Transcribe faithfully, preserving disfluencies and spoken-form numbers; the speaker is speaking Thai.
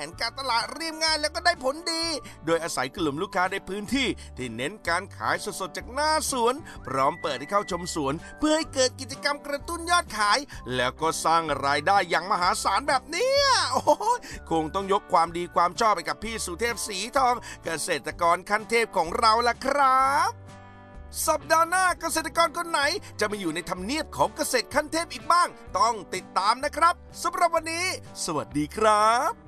นการตลาดเรียบง่ายแล้วก็ได้ผลดีโดยอาศัยกลุ่มลูกค้าในพื้นที่ที่เน้นการขายสดๆจากหน้าสวนพร้อมเปิดให้เข้าชมสวนเพื่อให้เกิดกิจกรรมกระตุ้นยอดขายแล้วก็สร้างรายได้อย่างมหาศาลแบบนี้โอ้โหคงต้องยกความดีความชอบไปกับพี่สุเทพสีทองเกษตรกรขั้นเทพของเราล่ะครับสัปดาห์หน้าเกษตรกรคนไหนจะมาอยู่ในทำเนียบของเกษตรขั้นเทพอีกบ้างต้องติดตามนะครับสำหรับวันนี้สวัสดีครับ